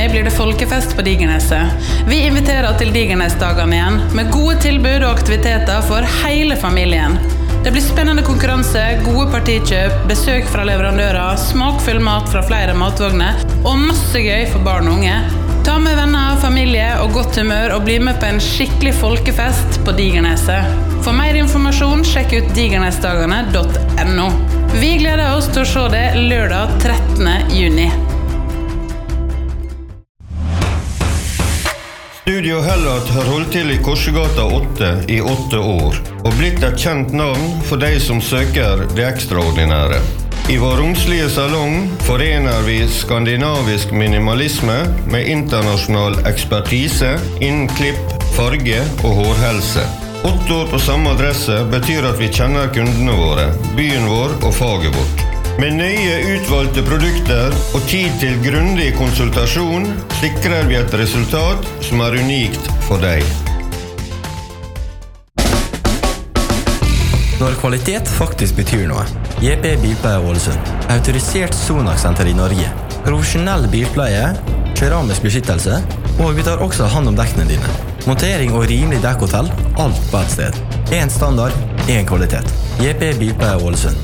juni blir det folkefest på Digerneset. Vi inviterer til Digernesdagene igjen, med gode tilbud og aktiviteter for hele familien. Det blir spennende konkurranse, gode partikjøp, besøk fra leverandører, smakfull mat fra flere matvogner og masse gøy for barn og unge. Ta med venner, familie og godt humør og bli med på en skikkelig folkefest på Digerneset. For mer informasjon, sjekk ut digernesdagene.no. Vi gleder oss til å se det lørdag 13. juni. Studio Hellat har holdt til i Korsegata 8 i 8 år, og blitt et kjent navn for de som søker det ekstraordinære. I vår romslige salong forener vi skandinavisk minimalisme med internasjonal ekspertise innen klipp, farge og hårhelse. 8 år på samme adresse betyr at vi kjenner kundene våre, byen vår og faget vårt. Med nøye utvalgte produkter og tid til grundig konsultasjon sikrer vi et resultat som er unikt for deg. Når kvalitet faktisk betyr noe. JP Bilpleie Ålesund. Autorisert Sonax-senter i Norge. Profesjonell bilpleie, keramisk beskyttelse, og vi tar også hand om dekkene dine. Montering og rimelig dekkhotell, alt på et sted. En standard, en kvalitet. JP Bilpleie Ålesund.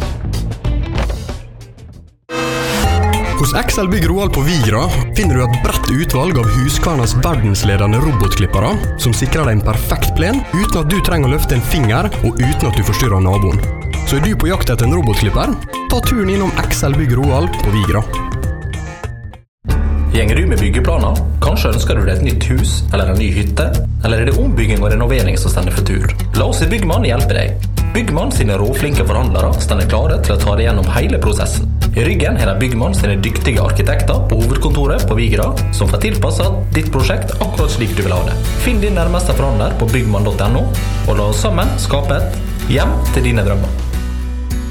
Hos XL Bygg Roald på Vigra finner du et bredt utvalg av Husqvarnas verdensledende robotklippere som sikrer deg en perfekt plen uten at du trenger å løfte en finger og uten at du forstyrrer naboen. Så er du på jakt etter en robotklipper? Ta turen innom XL Bygg Roald på Vigra. Gjenger du med byggeplaner? Kanskje ønsker du deg et nytt hus eller en ny hytte? Eller er det ombygging og renovering som stender for tur? La oss i Byggmann hjelpe deg. Byggmann sine råflinke forhandlere stender klare til å ta deg gjennom hele prosessen. I ryggen har de Byggmann sine dyktige arkitekter på hovedkontoret på Vigra, som får tilpasset ditt prosjekt akkurat slik du vil ha det. Finn din nærmeste forhandler på byggmann.no, og la oss sammen skape et hjem til dine drømmer.